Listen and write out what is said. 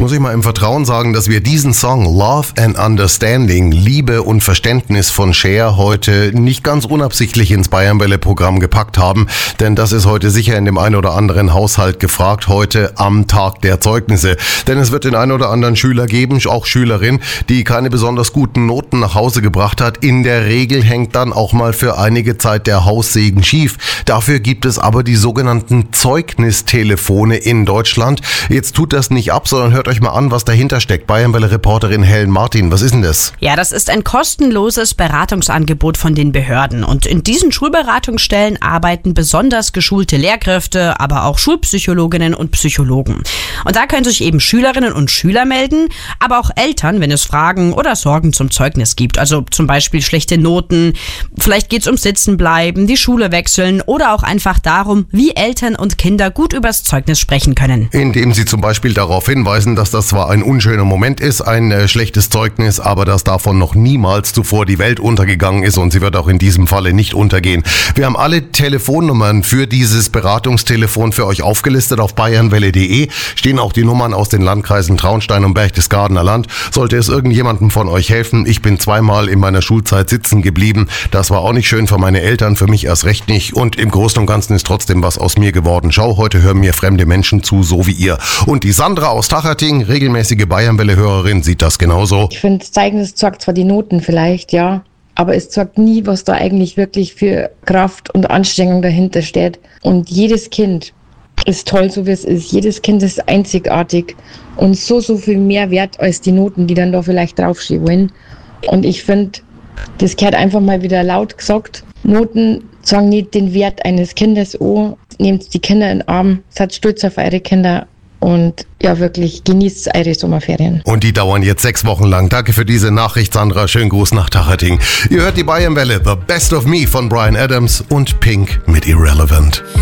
Muss ich mal im Vertrauen sagen, dass wir diesen Song Love and Understanding, Liebe und Verständnis von Cher heute nicht ganz unabsichtlich ins Bayernwelle-Programm gepackt haben, denn das ist heute sicher in dem einen oder anderen Haushalt gefragt, heute am Tag der Zeugnisse. Denn es wird den einen oder anderen Schüler geben, auch Schülerin, die keine besonders guten Noten nach Hause gebracht hat. In der Regel hängt dann auch mal für einige Zeit der Haussegen schief. Dafür gibt es aber die sogenannten Zeugnistelefone in Deutschland. Jetzt tut das nicht ab, sondern hört euch mal an, was dahinter steckt. Bayernwelle-Reporterin Helen Martin, was ist denn das? Ja, das ist ein kostenloses Beratungsangebot von den Behörden. Und in diesen Schulberatungsstellen arbeiten besonders geschulte Lehrkräfte, aber auch Schulpsychologinnen und Psychologen. Und da können sich eben Schülerinnen und Schüler melden, aber auch Eltern, wenn es Fragen oder Sorgen zum Zeugnis gibt. Also zum Beispiel schlechte Noten, vielleicht geht es ums Sitzenbleiben, die Schule wechseln oder auch einfach darum, wie Eltern und Kinder gut übers Zeugnis sprechen können. Indem sie zum Beispiel darauf hinweisen, dass das zwar ein unschöner Moment ist, ein schlechtes Zeugnis, aber dass davon noch niemals zuvor die Welt untergegangen ist und sie wird auch in diesem Falle nicht untergehen. Wir haben alle Telefonnummern für dieses Beratungstelefon für euch aufgelistet auf bayernwelle.de. Stehen auch die Nummern aus den Landkreisen Traunstein und Berchtesgadener Land. Sollte es irgendjemandem von euch helfen, ich bin zweimal in meiner Schulzeit sitzen geblieben. Das war auch nicht schön für meine Eltern, für mich erst recht nicht. Und im Großen und Ganzen ist trotzdem was aus mir geworden. Schau, heute hören mir fremde Menschen zu, so wie ihr. Und die Sandra aus Tacherting, regelmäßige Bayernwelle-Hörerin, sieht das genauso. Ich finde, das Zeugnis zeigt zwar die Noten vielleicht, ja, aber es zeigt nie, was da eigentlich wirklich für Kraft und Anstrengung dahinter steht. Und jedes Kind ist toll, so wie es ist. Jedes Kind ist einzigartig und so viel mehr wert als die Noten, die dann da vielleicht draufstehen wollen. Und ich finde, das gehört einfach mal wieder laut gesagt. Noten sagen nicht den Wert eines Kindes an. Nehmt die Kinder in den Arm, seid stolz auf eure Kinder und ja, wirklich genießt eure Sommerferien. Und die dauern jetzt 6 Wochen lang. Danke für diese Nachricht, Sandra. Schönen Gruß nach Tacherting. Ihr hört die Bayernwelle, The Best of Me von Bryan Adams und Pink mit Irrelevant.